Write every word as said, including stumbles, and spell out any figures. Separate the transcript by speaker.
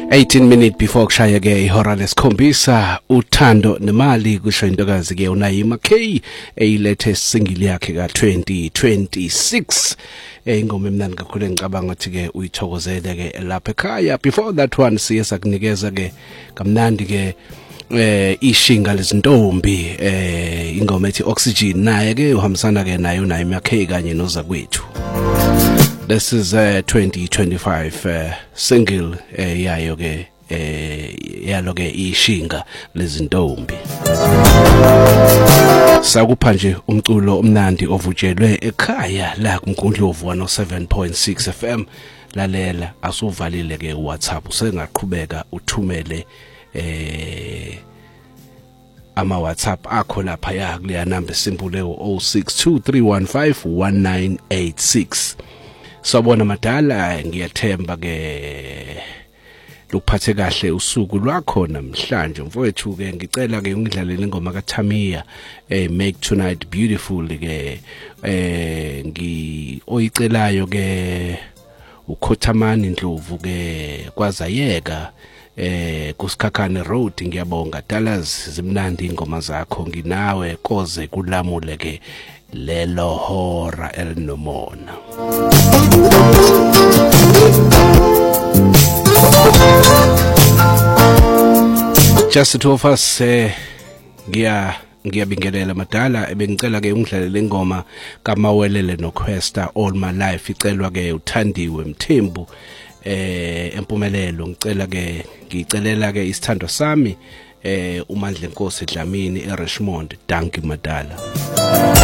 Speaker 1: eighteen minutes before kushaya ke ihora lesikhombisa uthando nemali kusho intokazi ke uNayima K eyilethe single yakhe ka twenty twenty-six ingoma emnandi kakhulu engicabanga ukuthi ke uyithokozele ke lapha ekhaya. Before that one siye sakunikeza ke kamnandi ke eh ishinga lezintombi eh ingoma ethi Oxygen naye ke uhambisana ke nayo uNayima K kanye nozakwethu. This is a twenty twenty-five uh, single uh, yayo ke eh yalo ke ishinga lezintombi. Sakupha nje umculo omnandi ovutshelwe ekhaya la kuMgundlovu one oh seven point six F M. Lalela asuvalile ke WhatsApp usengaqhubeka uthumele eh ama WhatsApp akho lapha ya kuleya number simple le oh six two three one five one nine eight six. Sabona madala ngiyathemba ke luphathe kahle usuku lwakho namhlanje mfowethu ke ngicela ke ungidlalele ingoma kaThamia eh Make Tonight Beautiful ke eh ngi oyicelayo ke uKhothamani Ndlovu ke kwazayeka eh kuSikhakhane Road. Ngiyabonga Dallas zimnandi ingoma zakho nginawe koze kulamule ke lelo hora elinomona. Just the two of us eh ngiya ngiyabingelela madala ebengicela ke ungidlalele ingoma kaMawelele noQuesta All My Life icelwa ke uThandiwe Mthembu eh empumelelo. Ngicela ke ngicelela ke isithando sami eh uMandla Nkosi Dlamini eRichmond. Danki madala.